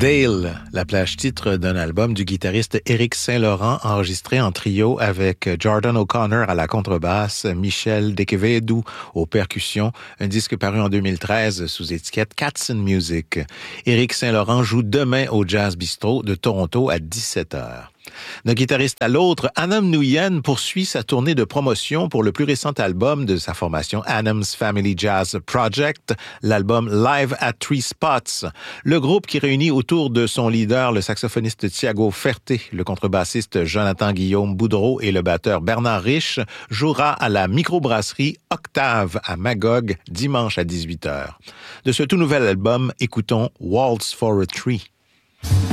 Dale, la plage titre d'un album du guitariste Éric Saint-Laurent enregistré en trio avec Jordan O'Connor à la contrebasse, Michel De Quevedo aux percussions, un disque paru en 2013 sous étiquette Katzen Music. Éric Saint-Laurent joue demain au Jazz Bistro de Toronto à 17h. D'un guitariste à l'autre, Anam Nguyen poursuit sa tournée de promotion pour le plus récent album de sa formation Anam's Family Jazz Project, l'album Live at Three Spots. Le groupe qui réunit autour de son leader le saxophoniste Thiago Ferté, le contrebassiste Jonathan Guillaume Boudreau et le batteur Bernard Rich jouera à la microbrasserie Octave à Magog dimanche à 18h. De ce tout nouvel album, écoutons Waltz for a Tree.